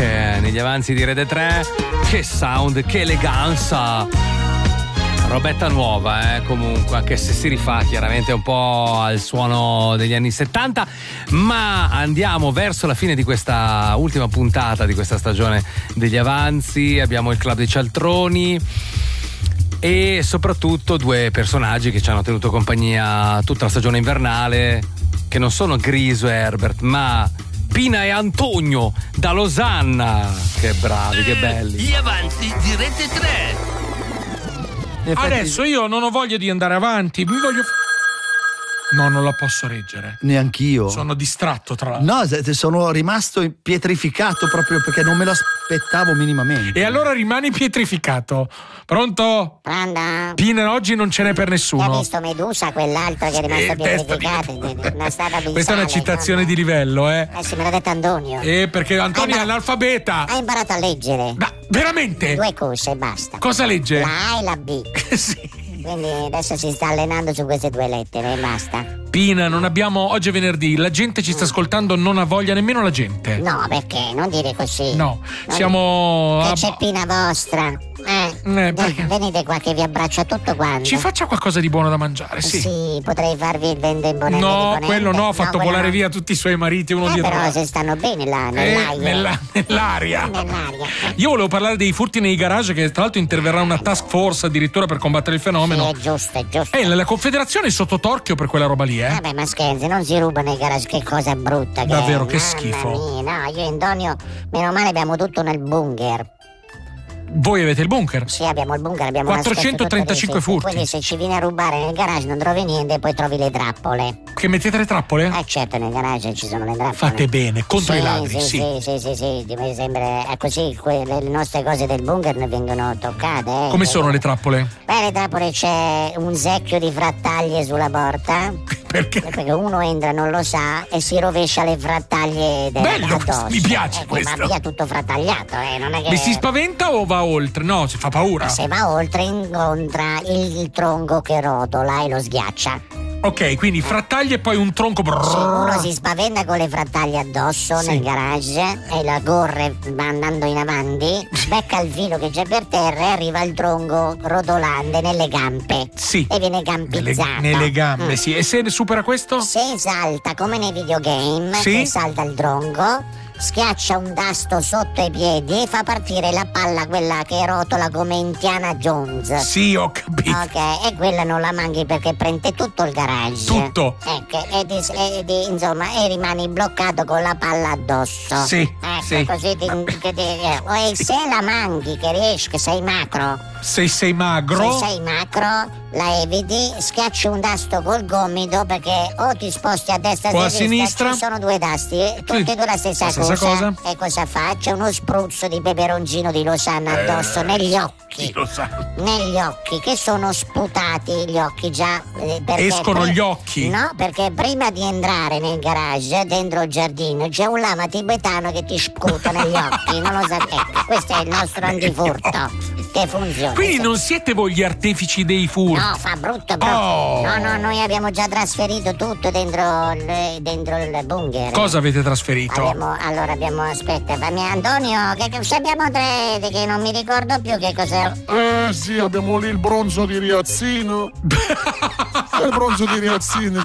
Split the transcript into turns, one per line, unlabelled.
negli avanzi di Rete 3. Che sound, che eleganza. Robetta nuova, comunque, anche se si rifà chiaramente un po' al suono degli anni 70, ma andiamo verso la fine di questa ultima puntata di questa stagione degli avanzi. Abbiamo il Club dei Cialtroni e soprattutto due personaggi che ci hanno tenuto compagnia tutta la stagione invernale, che non sono Griso e Herbert, ma Pina e Antonio da Losanna. Che bravi, che belli.
Gli avanzi di Rete 3.
Adesso io non ho voglia di andare avanti, mi voglio. No, non la posso reggere.
Neanch'io.
Sono distratto, tra l'altro.
No, sono rimasto pietrificato proprio perché non me lo aspettavo minimamente.
E allora rimani pietrificato. Pronto?
Pronto?
Pina, oggi non ce n'è per
Hai
nessuno.
visto Medusa, quell'altro che è rimasto pietrificato? Una stata bizarra.
Questa è una citazione di livello,
sì, me l'ha detto Antonio.
Perché Antonio è analfabeta.
Ha imparato a leggere.
Ma veramente?
2 cose e basta.
Cosa legge?
La A e la B.
Sì.
Quindi adesso si sta allenando su queste 2 lettere e basta.
Pina, non abbiamo. Oggi è venerdì, la gente ci sta ascoltando, non ha voglia nemmeno la gente.
No, perché? Non dire così.
No, siamo.
Che c'è Pina vostra. Venite qua che vi abbraccio a tutto quanto.
Ci faccia qualcosa di buono da mangiare, sì.
Sì, potrei farvi il vende imponente.
No, quello no, ha fatto volare via tutti i suoi mariti uno dietro
però
l'altro.
se stanno bene là,
nell'aria. Io volevo parlare dei furti nei garage, che tra l'altro interverrà una task force addirittura per combattere il fenomeno.
Sì, è giusto.
La Confederazione è sotto torchio per quella roba lì,
Vabbè, ma scherzi, non si ruba nei garage, che cosa brutta che
davvero,
è.
che schifo.
Mia, no, io e Antonio, meno male abbiamo tutto nel bunker.
Voi avete il bunker?
Sì, abbiamo il bunker, abbiamo
435 furti.
Quindi se ci vieni a rubare nel garage non trovi niente e poi trovi le trappole.
Che mettete le trappole?
Certo, nel garage ci sono le trappole.
Fate bene, contro i ladri,
sì. Mi sembra così, le nostre cose del bunker ne vengono toccate.
Come sono le trappole?
Beh, le trappole c'è un secchio di frattaglie sulla porta.
Perché?
Perché uno entra, non lo sa e si rovescia le frattaglie
bello,
addosso.
mi piace questo.
Ma via tutto frattagliato, non è che.
Mi si spaventa o va oltre? No, si fa paura.
Se va oltre incontra il tronco che rotola e lo sghiaccia.
Ok, quindi frattaglie e poi un tronco.
Sì, uno si spaventa con le frattaglie addosso nel garage e la corre, va andando in avanti, becca il filo che c'è per terra e arriva il tronco rotolante nelle gambe.
Sì.
E viene gampizzato.
Nelle gambe, sì. E se supera questo?
Se salta come nei videogame,
sì?
se salta il tronco, schiaccia un tasto sotto i piedi e fa partire la palla, quella che rotola come Indiana Jones.
Sì, ho capito.
Ok, e quella non la manchi perché prende tutto il garage.
Tutto.
Ecco, insomma, e rimani bloccato con la palla addosso.
Sì.
Ecco,
sì.
così e se la manchi, che riesci, che sei macro.
Se sei magro.
Se sei macro, la eviti, schiacci un tasto col gomito perché o ti sposti a destra o
a
sinistra. Ci sono 2 tasti, tutti e 2 la stessa cosa. E cosa fa? C'è uno spruzzo di peperoncino di Losanna addosso negli occhi. Negli occhi, che sono sputati gli occhi già.
Escono gli occhi?
No, perché prima di entrare nel garage, dentro il giardino, c'è un lama tibetano che ti sputa negli occhi. Non lo sapete. Questo è il nostro antifurto. Che funziona.
Quindi non siete voi gli artefici dei furti?
No, fa brutto. No, noi abbiamo già trasferito tutto dentro il bunker.
Cosa avete trasferito?
Aspetta, fammi Antonio, che abbiamo 3 che non mi ricordo più che cos'è.
Sì, abbiamo lì il bronzo di Riazzino. Il bronzo di Riazzino